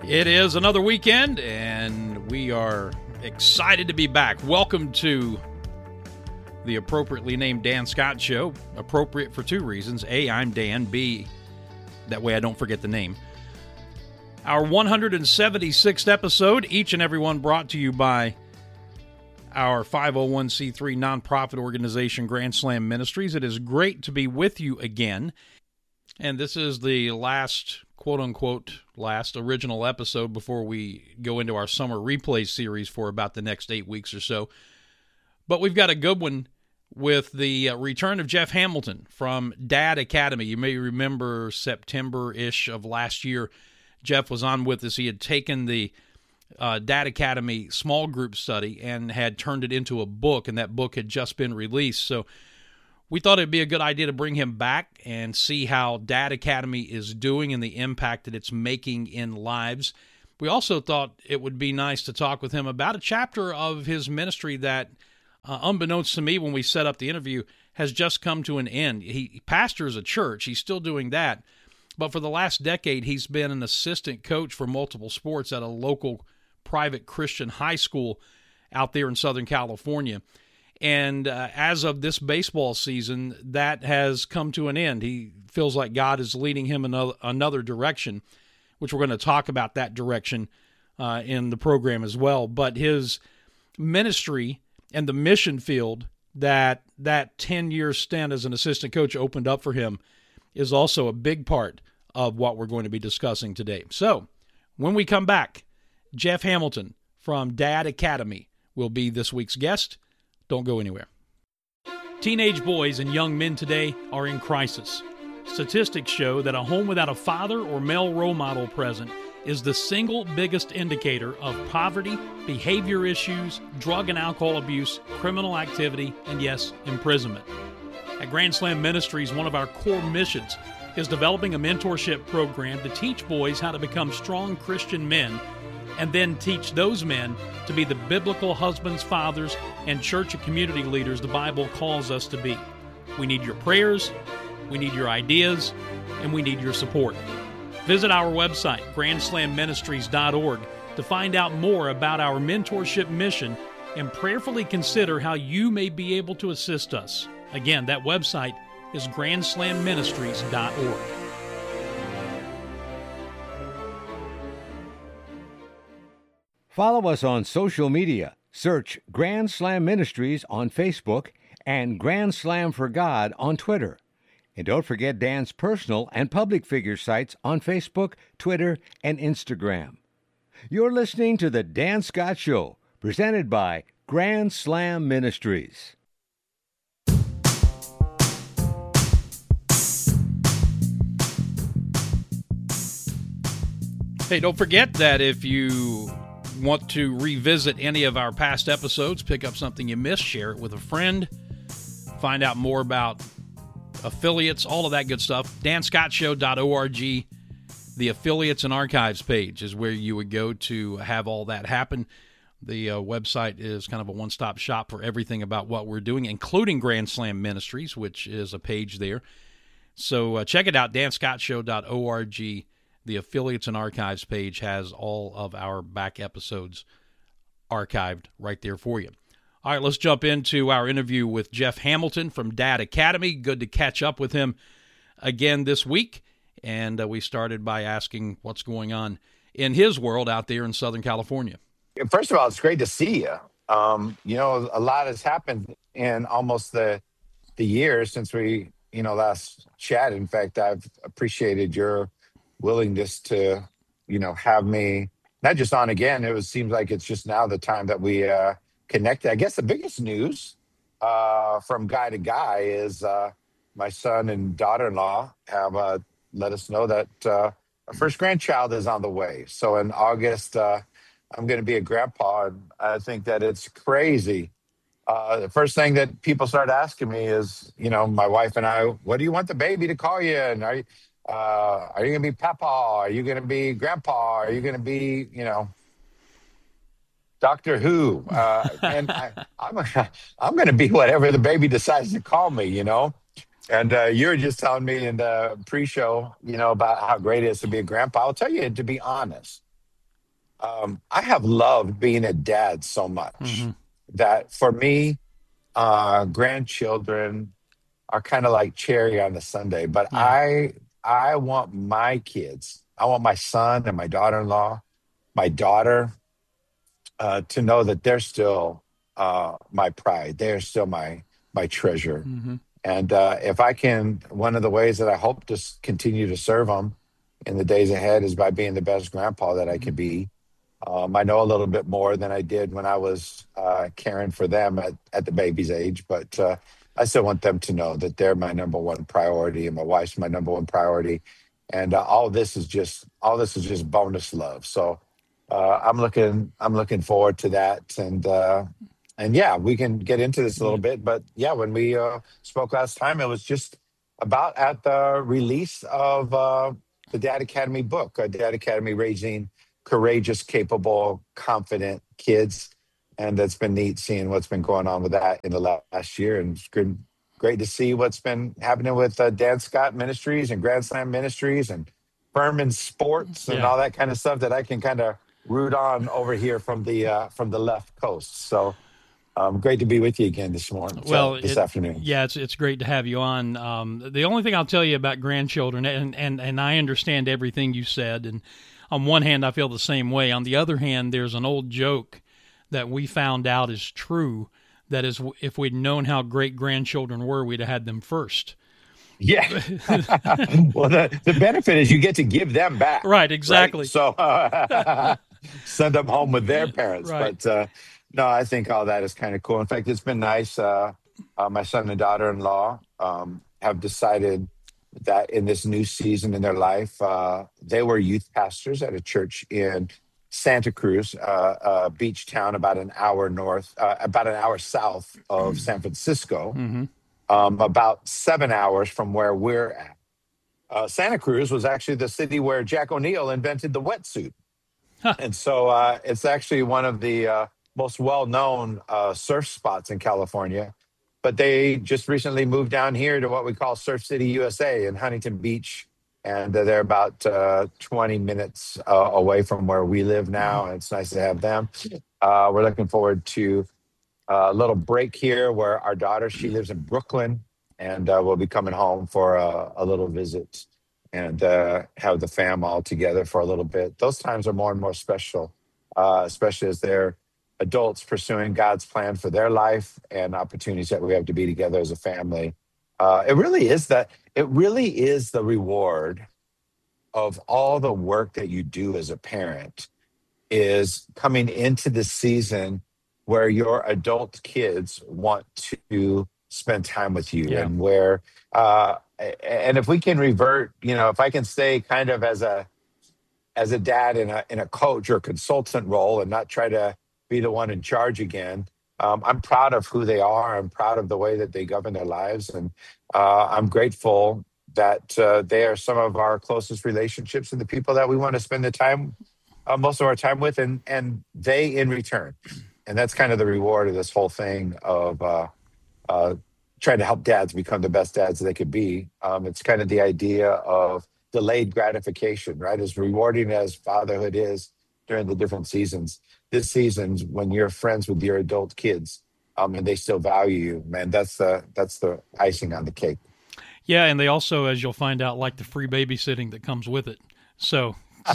It is another weekend, and we are excited to be back. Welcome to the appropriately named Dan Scott Show. Appropriate for two reasons. A, I'm Dan. B, that way I don't forget the name. Our 176th episode, each and every one brought to you by our 501c3 nonprofit organization, Grand Slam Ministries. It is great to be with you again. And this is the last, quote-unquote, last original episode before we go into our summer replay series for about the next 8 weeks or so. But we've got a good one with the return of Jeff Hamilton from Dad Academy. You may remember September-ish of last year, Jeff was on with us. He had taken the Dad Academy small group study and had turned it into a book, and that book had just been released. So we thought it'd be a good idea to bring him back and see how Dad Academy is doing and the impact that it's making in lives. We also thought it would be nice to talk with him about a chapter of his ministry that, unbeknownst to me when we set up the interview, has just come to an end. He pastors a church. He's still doing that. But for the last decade, he's been an assistant coach for multiple sports at a local private Christian high school out there in Southern California. And as of this baseball season, that has come to an end. He feels like God is leading him in another direction, which we're going to talk about that direction in the program as well. But his ministry and the mission field that 10-year stint as an assistant coach opened up for him is also a big part of what we're going to be discussing today. So when we come back, Jeff Hamilton from Dad Academy will be this week's guest. Don't go anywhere. Teenage boys and young men today are in crisis. Statistics show that a home without a father or male role model present is the single biggest indicator of poverty, behavior issues, drug and alcohol abuse, criminal activity, and yes, imprisonment. At Grand Slam Ministries, one of our core missions is developing a mentorship program to teach boys how to become strong Christian men and then teach those men to be the biblical husbands, fathers, and church and community leaders the Bible calls us to be. We need your prayers, we need your ideas, and we need your support. Visit our website, grandslamministries.org, to find out more about our mentorship mission and prayerfully consider how you may be able to assist us. Again, that website is grandslamministries.org. Follow us on social media. Search Grand Slam Ministries on Facebook and Grand Slam for God on Twitter. And don't forget Dan's personal and public figure sites on Facebook, Twitter, and Instagram. You're listening to The Dan Scott Show, presented by Grand Slam Ministries. Hey, don't forget that if you want to revisit any of our past episodes, pick up something you missed, share it with a friend, find out more about affiliates, all of that good stuff, danscottshow.org. The affiliates and archives page is where you would go to have all that happen. The website is kind of a one-stop shop for everything about what we're doing, including Grand Slam Ministries, which is a page there. So check it out, danscottshow.org. The affiliates and archives page has all of our back episodes archived right there for you. All right, let's jump into our interview with Jeff Hamilton from Dad Academy. Good to catch up with him again this week. And we started by asking what's going on in his world out there in Southern California. First of all, it's great to see you. A lot has happened in almost the year since we, last chat. In fact, I've appreciated your willingness to, have me not just on again. Seems like it's just now the time that we connected. I guess the biggest news from guy to guy is my son and daughter-in-law have let us know that our first grandchild is on the way. So in August, I'm going to be a grandpa, and I think that it's crazy. The first thing that people start asking me is, my wife and I, what do you want the baby to call you? And are you going to be Papa? Are you going to be Grandpa? Are you going to be, Doctor Who? And I'm going to be whatever the baby decides to call me, And you were just telling me in the pre-show, about how great it is to be a grandpa. I'll tell you, to be honest, I have loved being a dad so Hmm. much that for me, grandchildren are kind of like cherry on the sundae. But Yeah. I want my kids, I want my son and my daughter-in-law, my daughter, to know that they're still my pride. They're still my treasure. Hmm. And if I can, one of the ways that I hope to continue to serve them in the days ahead is by being the best grandpa that I can be. I know a little bit more than I did when I was caring for them at the baby's age, but I still want them to know that they're my number one priority, and my wife's my number one priority, and all this is just bonus love. So I'm looking forward to that, and yeah, we can get into this a little Yeah. bit, but yeah, when we spoke last time, it was just about at the release of the Dad Academy book, Dad Academy Raising Courageous, Capable, Confident Kids. And that's been neat seeing what's been going on with that in the last year. And it's good, great to see what's been happening with Dan Scott Ministries and Grand Slam Ministries and Furman Sports and Yeah. all that kind of stuff that I can kind of root on over here from the left coast. So great to be with you again this morning, Well, this afternoon. yeah, it's great to have you on. The only thing I'll tell you about grandchildren, and I understand everything you said, and on one hand, I feel the same way. On the other hand, there's an old joke that we found out is true. That is, if we'd known how great grandchildren were, we'd have had them first. Yeah. Well, the benefit is you get to give them back, Right, right? exactly. So send them home with their parents. Right. But no, I think all that is kind of cool. In fact, it's been nice. My son and daughter-in-law have decided that in this new season in their life, they were youth pastors at a church in Santa Cruz, a beach town about an hour south of San Francisco, Hmm. about 7 hours from where we're at. Santa Cruz was actually the city where Jack O'Neill invented the wetsuit. And so it's actually one of the most well-known surf spots in California. But they just recently moved down here to what we call Surf City, USA in Huntington Beach. And they're about 20 minutes away from where we live now. And it's nice to have them. We're looking forward to a little break here where our daughter, she lives in Brooklyn, and we'll be coming home for a little visit and have the fam all together for a little bit. Those times are more and more special, especially as they're adults pursuing God's plan for their life and opportunities that we have to be together as a family. It really is the reward of all the work that you do as a parent is coming into the season where your adult kids want to spend time with you, Yeah. and where and if we can revert, if I can stay kind of as a dad in a coach or consultant role and not try to be the one in charge again. I'm proud of who they are. I'm proud of the way that they govern their lives, and I'm grateful that they are some of our closest relationships and the people that we want to spend the time, most of our time with, and they in return. And that's kind of the reward of this whole thing of uh, trying to help dads become the best dads they could be. It's kind of the idea of delayed gratification, right? As rewarding as fatherhood is during the different seasons, this season's when you're friends with your adult kids, and they still value you, man. That's the icing on the cake. Yeah, and they also, as you'll find out, like the free babysitting that comes with it. So,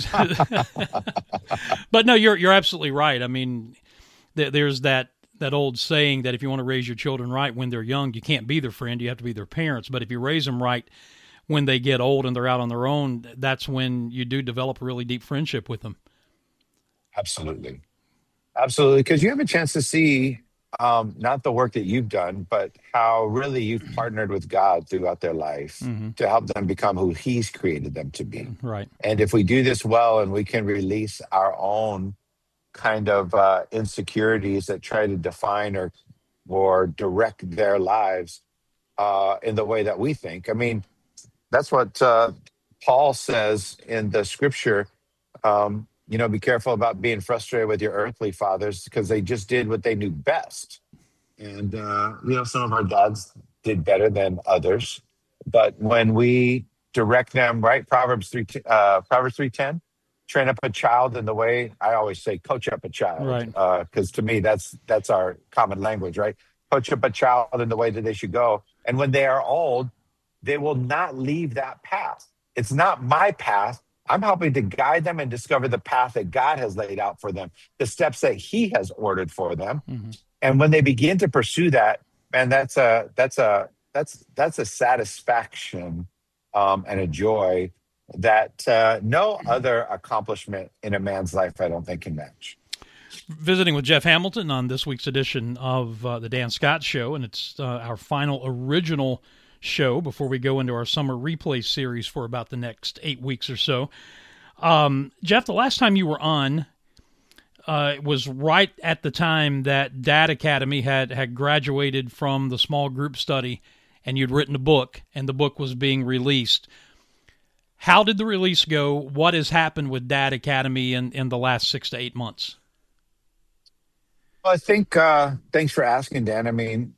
but no, you're absolutely right. I mean, there's that old saying that if you want to raise your children right when they're young, you can't be their friend, you have to be their parents. But if you raise them right when they get old and they're out on their own, that's when you do develop a really deep friendship with them. Absolutely. Absolutely, because you have a chance to see not the work that you've done, but how really you've partnered with God throughout their life Hmm. to help them become who He's created them to be. Right. And if we do this well and we can release our own kind of insecurities that try to define or direct their lives in the way that we think, I mean, that's what Paul says in the scripture. Be careful about being frustrated with your earthly fathers because they just did what they knew best. And, some of our dads did better than others. But when we direct them, right? Proverbs 3:10, train up a child in the way, I always say coach up a child, Right. because to me that's our common language, right? Coach up a child in the way that they should go, and when they are old, they will not leave that path. It's not my path. I'm helping to guide them and discover the path that God has laid out for them, the steps that He has ordered for them. Mm-hmm. And when they begin to pursue that, man, that's a satisfaction and a joy that no other accomplishment in a man's life, I don't think, can match. Visiting with Jeff Hamilton on this week's edition of the Dan Scott Show, and it's our final original show before we go into our summer replay series for about the next 8 weeks or so. Jeff, the last time you were on was right at the time that Dad Academy had graduated from the small group study, and you'd written a book, and the book was being released. How did the release go? What has happened with Dad Academy in the last 6 to 8 months? Well, I think, thanks for asking, Dan. I mean,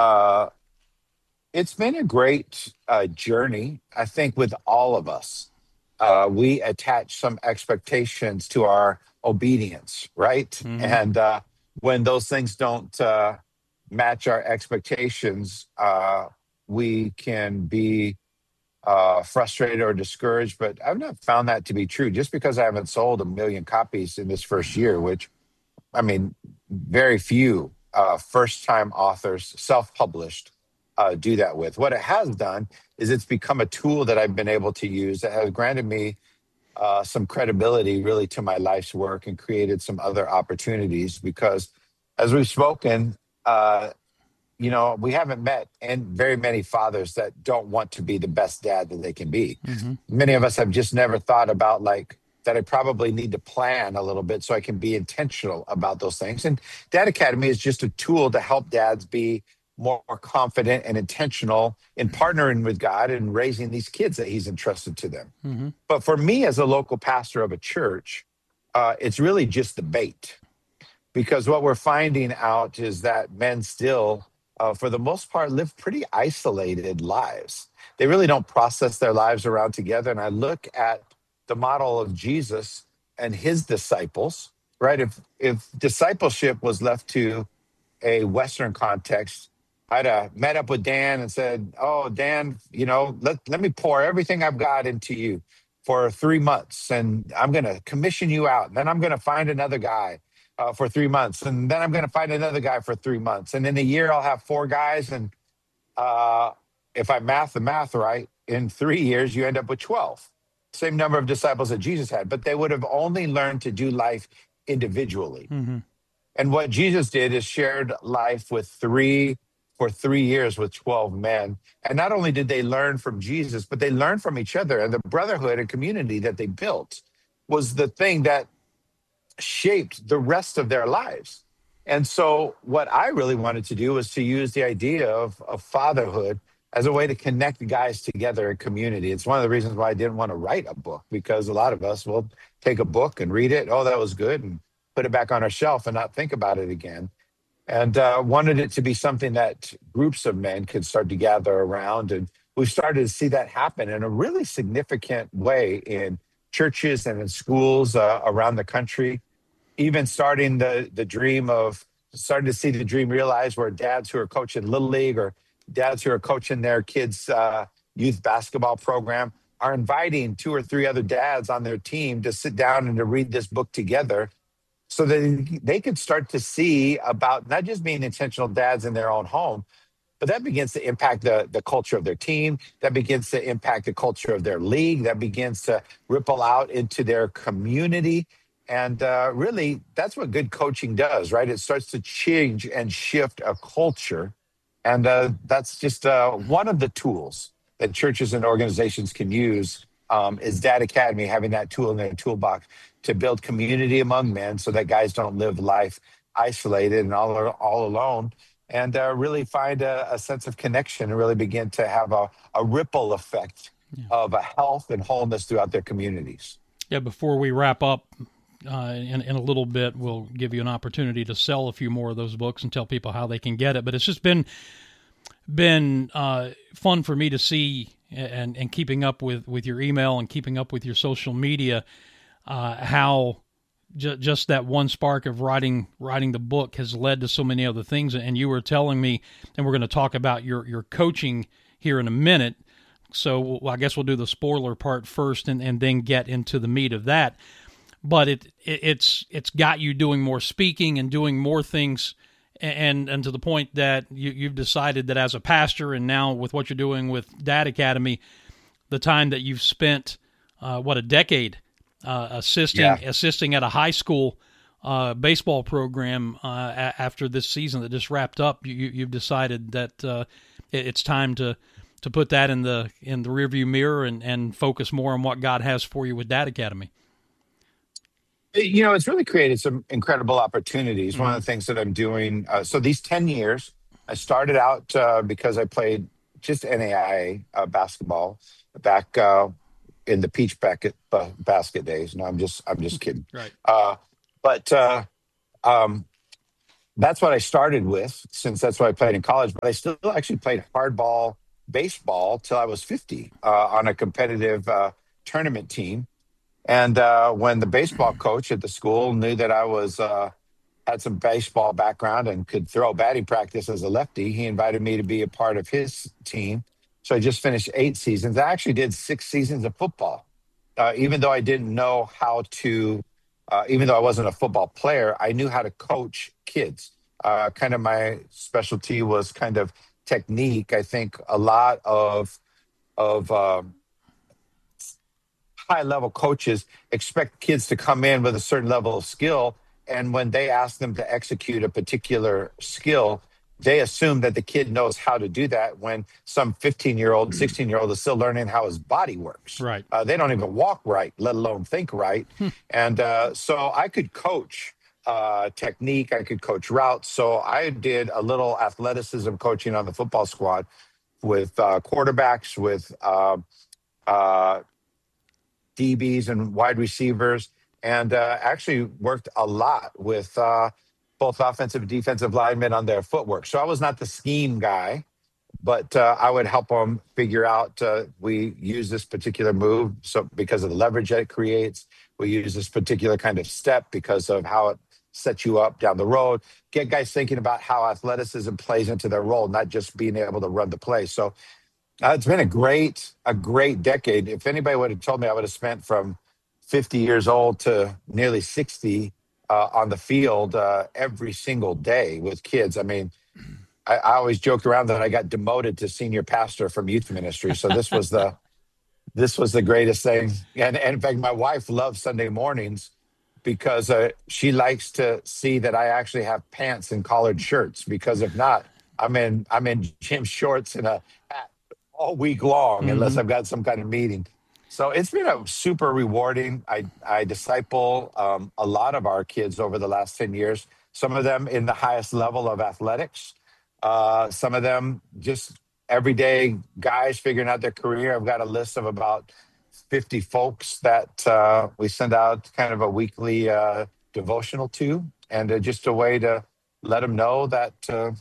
it's been a great journey, I think, with all of us. We attach some expectations to our obedience, right? Mm-hmm. And when those things don't match our expectations, we can be frustrated or discouraged. But I've not found that to be true. Just because I haven't sold 1 million copies in this first year, which, I mean, very few first-time authors, self-published, do that with. What it has done is it's become a tool that I've been able to use that has granted me some credibility really to my life's work and created some other opportunities, because as we've spoken, we haven't met and very many fathers that don't want to be the best dad that they can be. Mm-hmm. Many of us have just never thought about that I probably need to plan a little bit so I can be intentional about those things. And Dad Academy is just a tool to help dads be more confident and intentional in partnering with God and raising these kids that He's entrusted to them. Mm-hmm. But for me, as a local pastor of a church, it's really just the bait, because what we're finding out is that men still, for the most part, live pretty isolated lives. They really don't process their lives around together. And I look at the model of Jesus and His disciples, right? If discipleship was left to a Western context, I'd have met up with Dan and said, "Oh, Dan, let me pour everything I've got into you for 3 months, and I'm going to commission you out. And then I'm going to find another guy for 3 months, and then I'm going to find another guy for 3 months, and in a year I'll have 4 guys. And if I math the math right, in 3 years you end up with 12, same number of disciples that Jesus had, but they would have only learned to do life individually. Mm-hmm. And what Jesus did is shared life for 3 years with 12 men. And not only did they learn from Jesus, but they learned from each other. And the brotherhood and community that they built was the thing that shaped the rest of their lives. And so what I really wanted to do was to use the idea of fatherhood as a way to connect guys together in community. It's one of the reasons why I didn't want to write a book, because a lot of us will take a book and read it. Oh, that was good, and put it back on our shelf and not think about it again. And wanted it to be something that groups of men could start to gather around. And we started to see that happen in a really significant way in churches and in schools around the country. Even starting to see the dream realized, where dads who are coaching Little League or dads who are coaching their kids' youth basketball program are inviting 2 or 3 other dads on their team to sit down and to read this book together, so that they could start to see about not just being intentional dads in their own home, but that begins to impact the culture of their team. That begins to impact the culture of their league. That begins to ripple out into their community. And really, that's what good coaching does, right? It starts to change and shift a culture. And that's just one of the tools that churches and organizations can use, is Dad Academy, having that tool in their toolbox to build community among men so that guys don't live life isolated and all alone, and really find a sense of connection and really begin to have a ripple effect of a health and wholeness throughout their communities. Yeah, before we wrap up in a little bit, we'll give you an opportunity to sell a few more of those books and tell people how they can get it. But it's just been fun for me to see, and keeping up with your email and keeping up with your social media, how just that one spark of writing the book has led to so many other things. And you were telling me, and we're going to talk about your coaching here in a minute. So I guess we'll do the spoiler part first and then get into the meat of that. But it's got you doing more speaking and doing more things, and to the point that you've decided that as a pastor and now with what you're doing with Dad Academy, the time that you've spent, a decade assisting at a high school baseball program after this season that just wrapped up, you've decided that it's time to put that in the rearview mirror and focus more on what God has for you with Dad Academy. It's really created some incredible opportunities. One of the things that I'm doing, so these 10 years, I started out because I played just NAIA basketball back in the peach basket days. No, I'm just kidding. Right. But that's what I started with, since that's what I played in college. But I still actually played hardball baseball till I was 50 on a competitive tournament team. And when the baseball coach at the school knew that I had some baseball background and could throw batting practice as a lefty, he invited me to be a part of his team. So I just finished 8 seasons. I actually did 6 seasons of football, even though I didn't know how to. Even though I wasn't a football player, I knew how to coach kids. Kind of my specialty was kind of technique. I think a lot of high-level coaches expect kids to come in with a certain level of skill, and when they ask them to execute a particular skill, they assume that the kid knows how to do that when some 15-year-old, 16-year-old is still learning how his body works. Right. They don't even walk right, let alone think right. And so I could coach technique. I could coach routes. So I did a little athleticism coaching on the football squad with quarterbacks, with DBs and wide receivers, and actually worked a lot with both offensive and defensive linemen on their footwork. So I was not the scheme guy, but I would help them figure out, we use this particular move so because of the leverage that it creates. We use this particular kind of step because of how it sets you up down the road. Get guys thinking about how athleticism plays into their role, not just being able to run the play. So it's been a great decade. If anybody would have told me I would have spent from 50 years old to nearly 60 on the field every single day with kids. I mean, I always joked around that I got demoted to senior pastor from youth ministry. So this was the greatest thing. And in fact, my wife loves Sunday mornings because she likes to see that I actually have pants and collared shirts, because if not, I'm in gym shorts and a hat all week long, unless I've got some kind of meeting. So it's been a super rewarding. I disciple a lot of our kids over the last 10 years, some of them in the highest level of athletics, some of them just everyday guys figuring out their career. I've got a list of about 50 folks that we send out kind of a weekly devotional to, and just a way to let them know that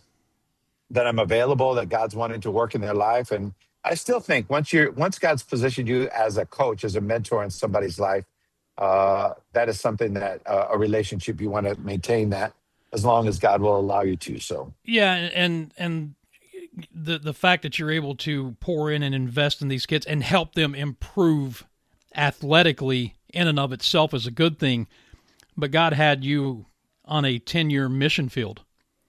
I'm available, that God's wanting to work in their life. And I still think once God's positioned you as a coach, as a mentor in somebody's life, that is something that a relationship you want to maintain, that as long as God will allow you to. So yeah, and the fact that you're able to pour in and invest in these kids and help them improve athletically in and of itself is a good thing. But God had you on a 10-year mission field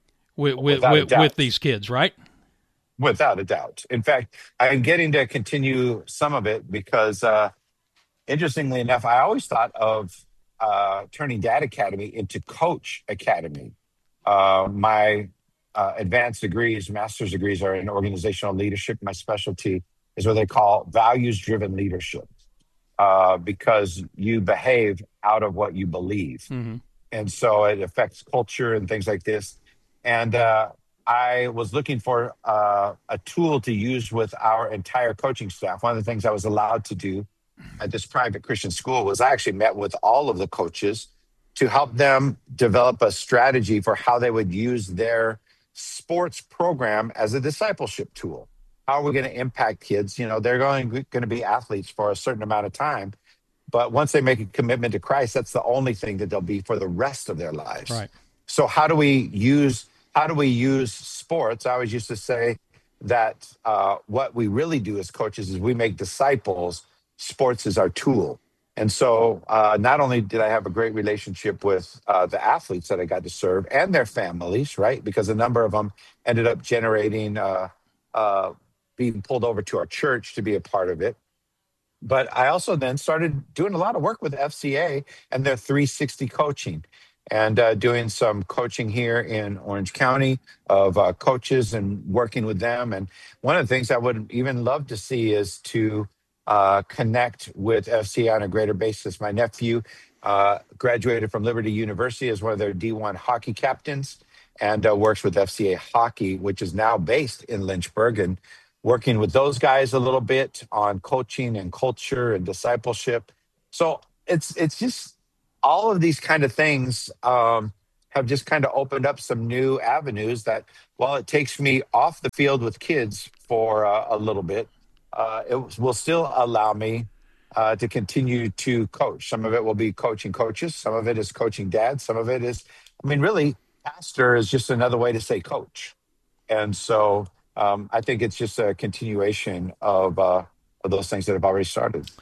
with these kids, right? Without a doubt. In fact, I'm getting to continue some of it because, interestingly enough, I always thought of turning Dad Academy into Coach Academy. My advanced degrees, master's degrees, are in organizational leadership. My specialty is what they call values-driven leadership, because you behave out of what you believe. Mm-hmm. And so it affects culture and things like this. And I was looking for a tool to use with our entire coaching staff. One of the things I was allowed to do at this private Christian school was I actually met with all of the coaches to help them develop a strategy for how they would use their sports program as a discipleship tool. How are we going to impact kids? You know, they're going to be athletes for a certain amount of time, But once they make a commitment to Christ, that's the only thing that they'll be for the rest of their lives. Right. So how do we use sports? I always used to say that what we really do as coaches is we make disciples. Sports is our tool. And so not only did I have a great relationship with the athletes that I got to serve and their families, right? Because a number of them ended up generating, being pulled over to our church to be a part of it. But I also then started doing a lot of work with FCA and their 360 coaching and doing some coaching here in Orange County of coaches and working with them. And one of the things I would even love to see is to connect with FCA on a greater basis. My nephew graduated from Liberty University as one of their D1 hockey captains and works with FCA Hockey, which is now based in Lynchburg, and working with those guys a little bit on coaching and culture and discipleship. So it's just all of these kind of things have just kind of opened up some new avenues that, while it takes me off the field with kids for a little bit, it will still allow me to continue to coach. Some of it will be coaching coaches. Some of it is coaching dads. Some of it is, I mean, really, pastor is just another way to say coach. And so I think it's just a continuation of those things that have already started.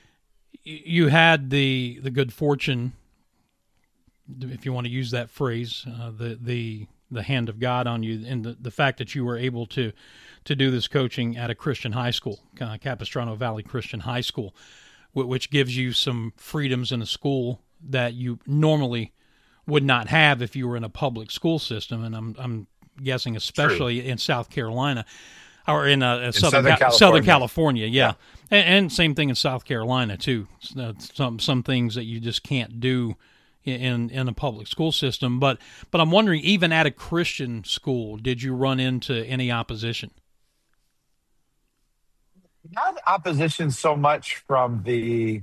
You had the good fortune, if you want to use that phrase, the hand of God on you, and the fact that you were able to do this coaching at a Christian high school, Capistrano Valley Christian High School, which gives you some freedoms in a school that you normally would not have if you were in a public school system. And I'm guessing especially in South Carolina or in Southern California. Yeah. And same thing in South Carolina too. Some things that you just can't do in a public school system. But I'm wondering, even at a Christian school, did you run into any opposition? Not opposition so much from the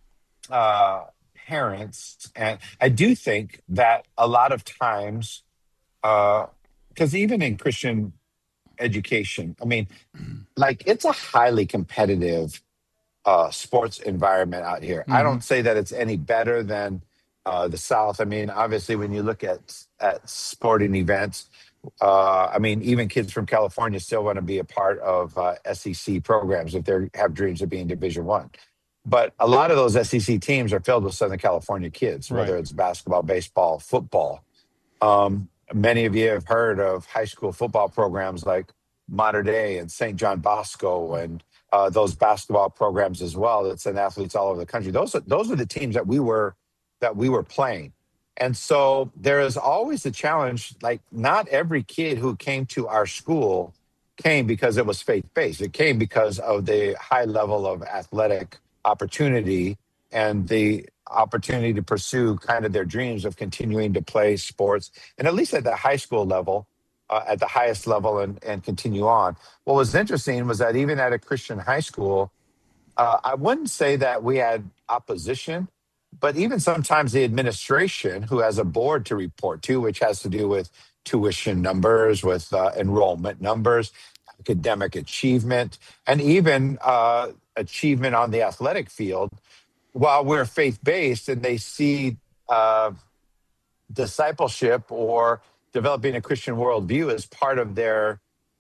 parents. And I do think that a lot of times, because even in Christian education, I mean, like, it's a highly competitive sports environment out here. I don't say that it's any better than the South. I mean, obviously, when you look at sporting events, I mean, even kids from California still want to be a part of SEC programs if they have dreams of being Division One. But a lot of those SEC teams are filled with Southern California kids, whether it's basketball, baseball, football. Many of you have heard of high school football programs like Mater Dei and St. John Bosco and those basketball programs as well that send athletes all over the country. Those are the teams that we were playing. And so there is always a challenge. Like, not every kid who came to our school came because it was faith-based. It came because of the high level of athletic opportunity and the opportunity to pursue kind of their dreams of continuing to play sports, and at least at the high school level, at the highest level, and continue on. What was interesting was that even at a Christian high school, I wouldn't say that we had opposition, but even sometimes the administration, who has a board to report to, which has to do with tuition numbers, with enrollment numbers, academic achievement, and even achievement on the athletic field, while we're faith-based and they see discipleship or developing a Christian worldview as part of their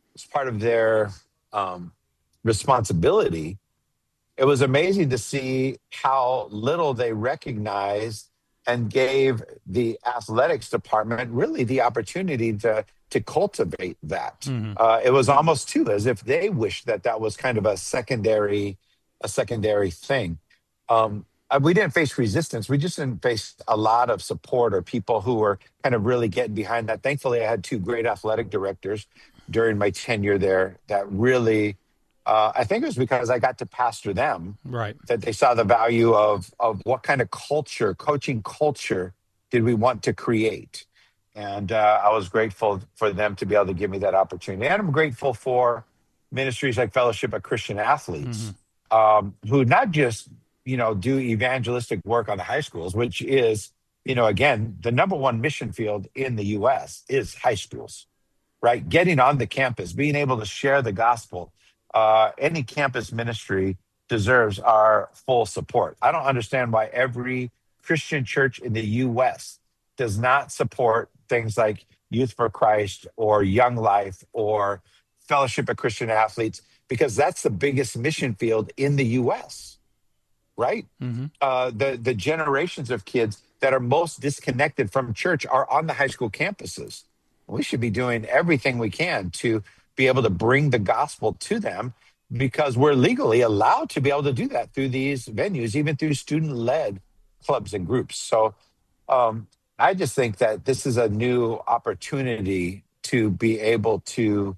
responsibility, it was amazing to see how little they recognized and gave the athletics department really the opportunity to cultivate that. It was almost too as if they wished that was kind of a secondary thing. We didn't face resistance. We just didn't face a lot of support or people who were kind of really getting behind that. Thankfully, I had two great athletic directors during my tenure there that really, I think it was because I got to pastor them, right, that they saw the value of what kind of coaching culture did we want to create. And I was grateful for them to be able to give me that opportunity. And I'm grateful for ministries like Fellowship of Christian Athletes, who not just, do evangelistic work on the high schools, which is, again, the number one mission field in the U.S. is high schools, right? Getting on the campus, being able to share the gospel. Any campus ministry deserves our full support. I don't understand why every Christian church in the U.S. does not support things like Youth for Christ or Young Life or Fellowship of Christian Athletes, because that's the biggest mission field in the U.S., right? Mm-hmm. The generations of kids that are most disconnected from church are on the high school campuses. We should be doing everything we can to be able to bring the gospel to them, because we're legally allowed to be able to do that through these venues, even through student-led clubs and groups. So I just think that this is a new opportunity to be able to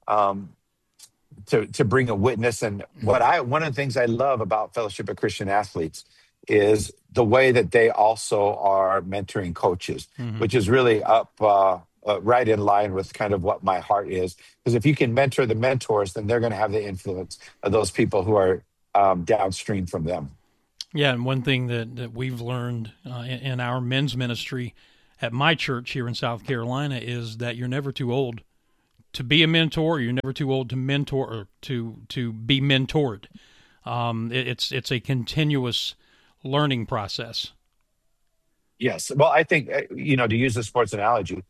bring a witness. And one of the things I love about Fellowship of Christian Athletes is the way that they also are mentoring coaches, Mm-hmm. which is really right in line with kind of what my heart is. Because if you can mentor the mentors, then they're going to have the influence of those people who are downstream from them. Yeah, and one thing that we've learned in our men's ministry at my church here in South Carolina is that you're never too old to be a mentor. You're never too old to mentor or to be mentored. It's a continuous learning process. Yes. Well, I think, to use a sports analogy,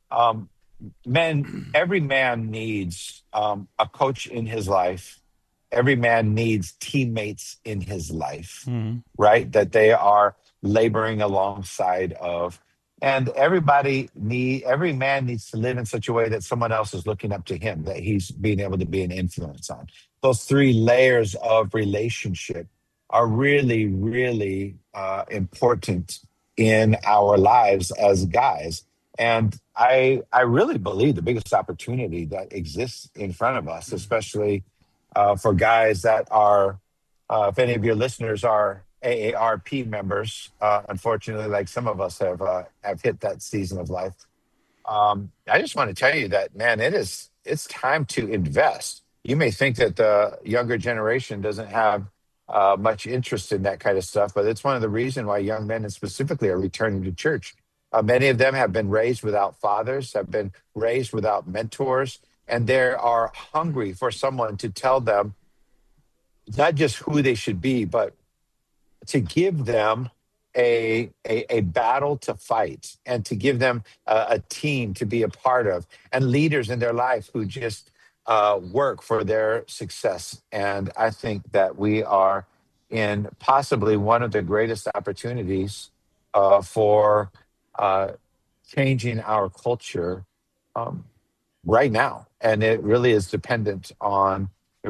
every man needs a coach in his life. Every man needs teammates in his life, Mm-hmm. right? That they are laboring alongside of. And every man needs to live in such a way that someone else is looking up to him, that he's being able to be an influence on. Those three layers of relationship are really, really important in our lives as guys. And I really believe the biggest opportunity that exists in front of us, especially for guys that are, if any of your listeners are AARP members, unfortunately, like some of us have hit that season of life. I just want to tell you that, man, it's time to invest. You may think that the younger generation doesn't have much interest in that kind of stuff, but it's one of the reasons why young men, and specifically, are returning to church. Many of them have been raised without fathers, have been raised without mentors, and they are hungry for someone to tell them not just who they should be, but to give them a battle to fight, and to give them a team to be a part of, and leaders in their life who just work for their success. And I think that we are in possibly one of the greatest opportunities for changing our culture right now. And it really is dependent on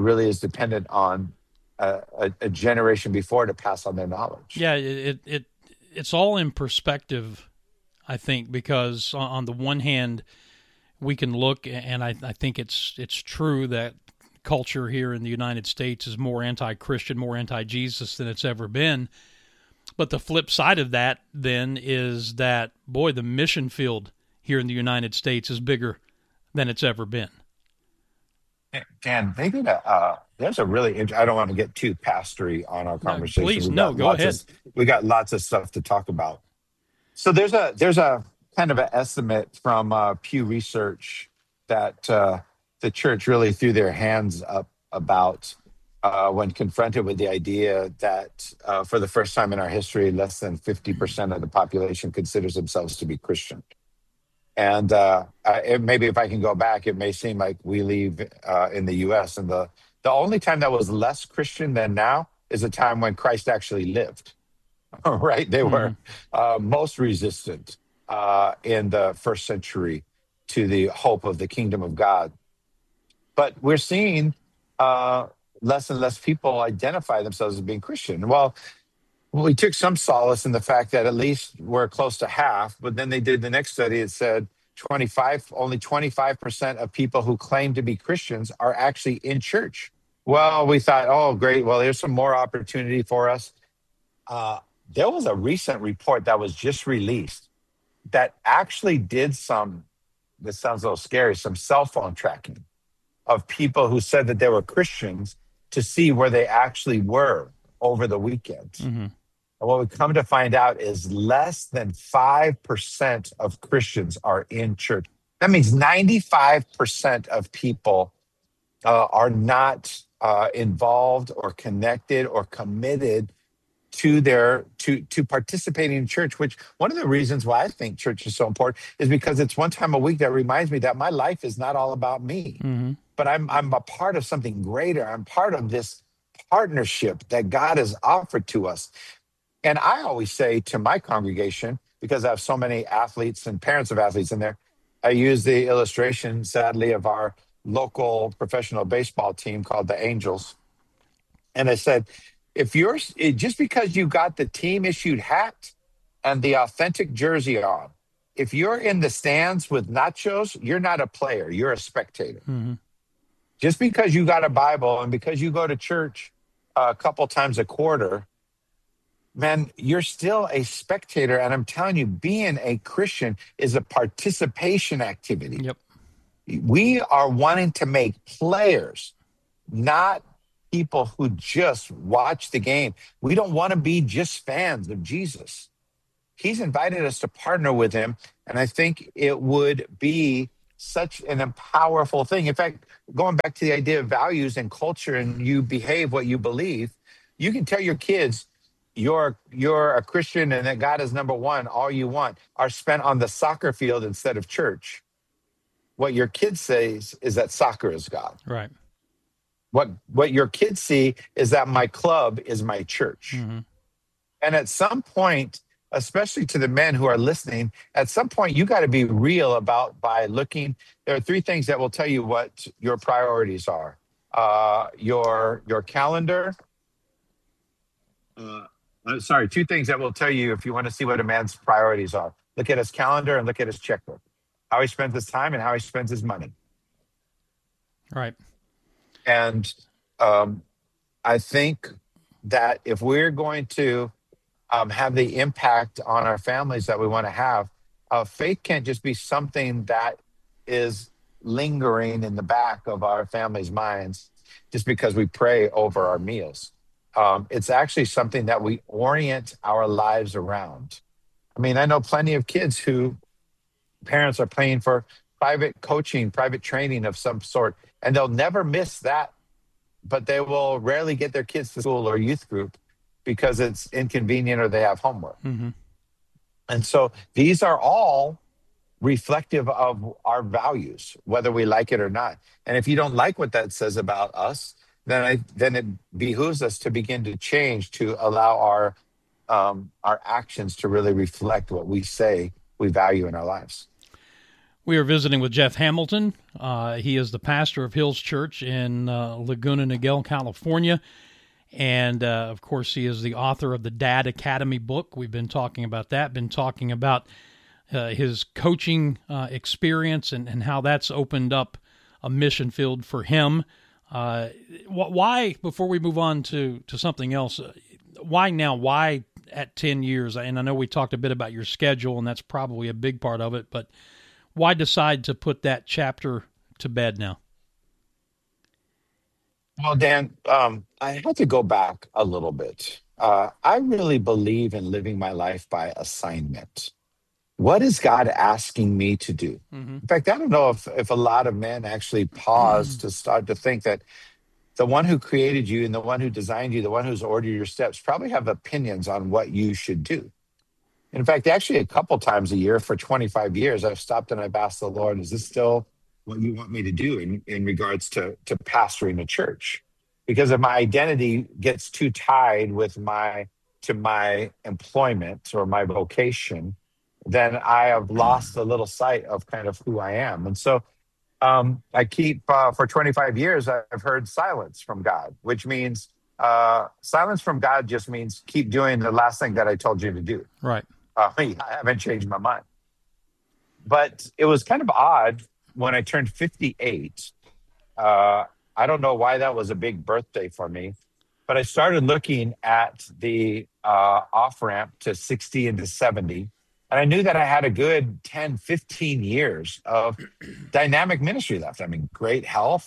a generation before to pass on their knowledge. Yeah, it's all in perspective, I think, because on the one hand, we can look, and I think it's true that culture here in the United States is more anti-Christian, more anti-Jesus than it's ever been. But the flip side of that then is that, boy, the mission field here in the United States is bigger than it's ever been. Dan, there's a really I don't want to get too pastory on our conversation. Please, go ahead. We got lots of stuff to talk about. So there's a kind of an estimate from Pew Research that the church really threw their hands up about when confronted with the idea that for the first time in our history, less than 50% of the population considers themselves to be Christian. And maybe if I can go back, it may seem like we live in the U.S. and the only time that was less Christian than now is a time when Christ actually lived. Right? They were most resistant in the first century to the hope of the kingdom of God. But we're seeing less and less people identify themselves as being Christian. Well, we took some solace in the fact that at least we're close to half, but then they did the next study. It said only 25% of people who claim to be Christians are actually in church. Well, we thought, oh, great. Well, there's some more opportunity for us. There was a recent report that was just released that actually did this sounds a little scary, some cell phone tracking of people who said that they were Christians to see where they actually were over the weekend. Mm-hmm. And what we come to find out is less than 5% of Christians are in church. That means 95% of people are not involved or connected or committed to their to participating in church. Which one of the reasons why I think church is so important is because it's one time a week that reminds me that my life is not all about me, Mm-hmm. but I'm a part of something greater. I'm part of this partnership that God has offered to us. And I always say to my congregation, because I have so many athletes and parents of athletes in there, I use the illustration, sadly, of our local professional baseball team called the Angels. And I said, if you're just because you got the team issued hat and the authentic jersey on, if you're in the stands with nachos, you're not a player, you're a spectator. Mm-hmm. Just because you got a Bible and because you go to church a couple times a quarter, man, you're still a spectator. And I'm telling you, being a Christian is a participation activity. Yep. We are wanting to make players, not people who just watch the game. We don't want to be just fans of Jesus. He's invited us to partner with him. And I think it would be such an powerful thing. In fact, going back to the idea of values and culture and you behave what you believe, you can tell your kids you're a Christian and that God is number one, all you want are spent on the soccer field instead of church. What your kids say is that soccer is God. Right. What your kids see is that my club is my church. Mm-hmm. And at some point, especially to the men who are listening, at some point you got to be real about by looking. There are three things that will tell you what your priorities are. Your calendar. Two things that will tell you if you want to see what a man's priorities are. Look at his calendar and look at his checkbook. How he spends his time and how he spends his money. Right. And I think that if we're going to have the impact on our families that we want to have, faith can't just be something that is lingering in the back of our families' minds just because we pray over our meals. It's actually something that we orient our lives around. I mean, I know plenty of kids who parents are paying for private coaching, private training of some sort, and they'll never miss that, but they will rarely get their kids to school or youth group because it's inconvenient or they have homework. Mm-hmm. And so these are all reflective of our values, whether we like it or not. And if you don't like what that says about us, then it behooves us to begin to change to allow our actions to really reflect what we say we value in our lives. We are visiting with Jeff Hamilton. He is the pastor of Hills Church in Laguna Niguel, California. And, of course, he is the author of the Dad Academy book. We've been talking about that, been talking about his coaching experience and how that's opened up a mission field for him. Why, before we move on to something else, why now? Why at 10 years? And I know we talked a bit about your schedule, and that's probably a big part of it, but why decide to put that chapter to bed now? Well, Dan, I had to go back a little bit. I really believe in living my life by assignment. What is God asking me to do? Mm-hmm. In fact, I don't know if a lot of men actually pause to start to think that the one who created you and the one who designed you, the one who's ordered your steps, probably have opinions on what you should do. In fact, actually, a couple times a year for 25 years, I've stopped and I've asked the Lord, is this still what you want me to do in regards to pastoring a church? Because if my identity gets too tied with my employment or my vocation, then I have lost a little sight of kind of who I am. And so I keep, for 25 years, I've heard silence from God, which means silence from God just means keep doing the last thing that I told you to do. Right. I haven't changed my mind. But it was kind of odd when I turned 58. I don't know why that was a big birthday for me, but I started looking at the off-ramp to 60 and to 70. And I knew that I had a good 10, 15 years of dynamic ministry left. I mean, great health.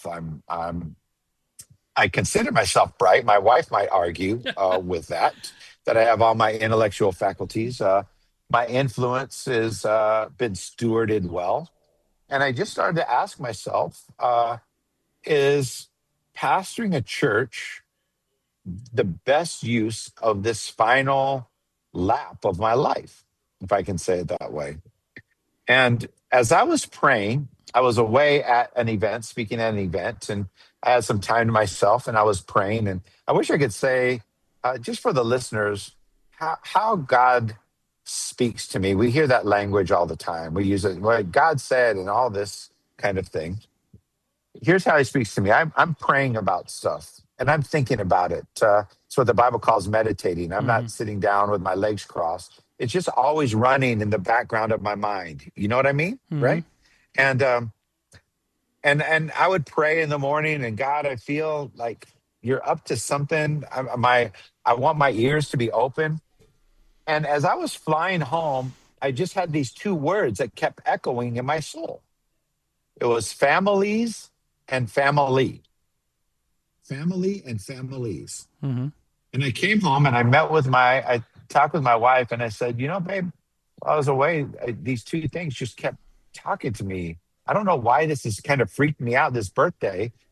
I consider myself bright. My wife might argue with that I have all my intellectual faculties. My influence has been stewarded well. And I just started to ask myself, is pastoring a church the best use of this final lap of my life, if I can say it that way. And as I was praying, I was away at an event, speaking at an event, and I had some time to myself and I was praying. And I wish I could say, just for the listeners, how God speaks to me. We hear that language all the time. We use it, what God said, and all this kind of thing. Here's how he speaks to me. I'm praying about stuff and I'm thinking about it. It's what the Bible calls meditating. I'm not sitting down with my legs crossed. It's just always running in the background of my mind. You know what I mean? Mm-hmm. Right. And and I would pray in the morning, and God, I feel like you're up to something. I want my ears to be open. And as I was flying home, I just had these two words that kept echoing in my soul. It was families and family. Family and families. Mm-hmm. And I came home and I talked with my wife, and I said, babe, while I was away, these two things just kept talking to me. I don't know why this has kind of freaked me out this birthday,